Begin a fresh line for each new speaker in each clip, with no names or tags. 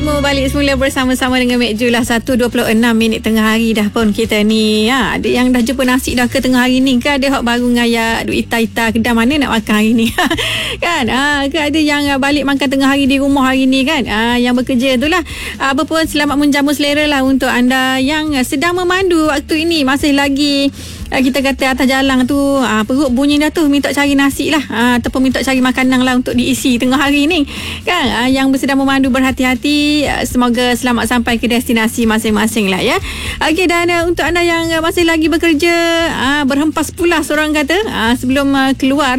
Timur balik semula bersama-sama dengan Mek Ju lah. 1.26 tengah hari dah pun kita ni. Ada yang dah jumpa nasi dah ke tengah hari ni ke? Ada hok baru ngayak duk ita-ita kedai mana nak makan hari ni? Kan? Ke ada yang balik makan tengah hari di rumah hari ni kan? Yang bekerja tu lah. Apa pun selamat menjamu selera lah untuk anda yang sedang memandu waktu ini. Masih lagi kita kata atas jalan tu perut bunyi dah tu, minta cari nasi lah ataupun minta cari makanan lah untuk diisi tengah hari ni kan. Yang sedang memandu berhati-hati, semoga selamat sampai ke destinasi masing-masing lah ya. Okey, dan untuk anda yang masih lagi bekerja, berhempas pula seorang kata sebelum keluar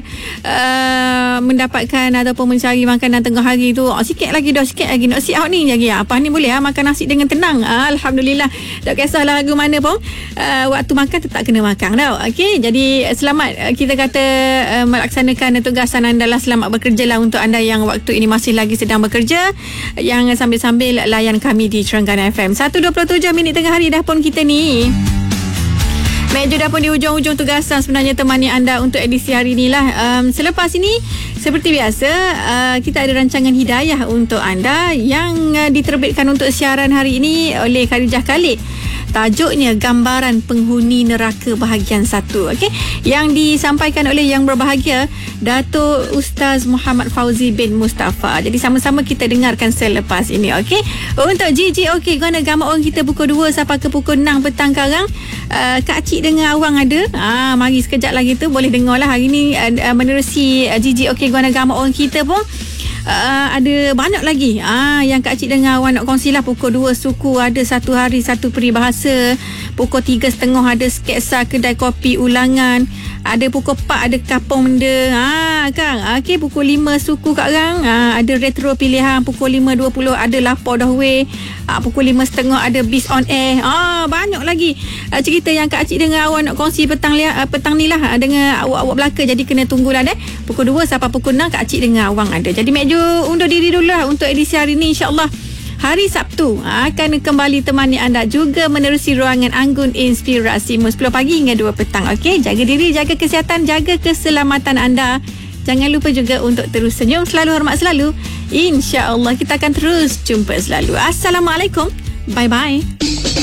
mendapatkan ataupun mencari makanan tengah hari tu, sikit lagi nak siap ni lagi apa ni boleh makan nasi dengan tenang. Alhamdulillah, tak kisahlah lagu mana pun, waktu makan tetap kena makan tau. Okey, jadi selamat kita kata melaksanakan tugasan anda lah. Selamat bekerja lah untuk anda yang waktu ini masih lagi sedang bekerja, yang sambil-sambil layan kami di Terengganu FM. 1.27 tengah hari dah pun kita ni. Mek Ju dah pun di hujung-hujung tugasan sebenarnya temani anda untuk edisi hari ni lah. Selepas ini seperti biasa kita ada rancangan hidayah untuk anda yang diterbitkan untuk siaran hari ini oleh Khadijah Khalid. Tajuknya Gambaran Penghuni Neraka bahagian 1. Okey, yang disampaikan oleh yang berbahagia Datuk Ustaz Muhammad Fauzi bin Mustafa. Jadi sama-sama kita dengarkan selepas ini. Okey, untuk Gigi okey guna gambar orang kita pukul 2 sampai ke pukul 6 petang karang. Kak Cik dengan awang ada. Mari sekejap lagi tu boleh dengar lah hari ni menerusi Gigi okey guna gambar orang kita pun. Ada banyak lagi yang Kak Cik dengan awak nak kongsi lah. Pukul 2 suku ada satu hari satu peribahasa. Pukul 3.30 ada sketsa kedai kopi ulangan. Ada pukul 4 ada kapung benda kan. Okey, pukul 5 suku Kak Rang ada retro pilihan. Pukul 5.20 ada lapor dahwe. Pukul 5.30 ada bis on air. Banyak lagi cerita yang Kak Cik dengan awak nak kongsi petang ni lah dengan awak-awak belaka. Jadi kena tunggulah deh. Pukul 2 sampai pukul 6 Kak Cik dengan awang ada. Jadi Mek Ju undur diri dulu lah untuk edisi hari ni. InsyaAllah hari Sabtu akan kembali temani anda juga menerusi ruangan Anggun Inspirasi 10 pagi hingga 2 petang. Okey, jaga diri, jaga kesihatan, jaga keselamatan anda. Jangan lupa juga untuk terus senyum selalu, hormat selalu. InsyaAllah kita akan terus jumpa selalu. Assalamualaikum. Bye-bye.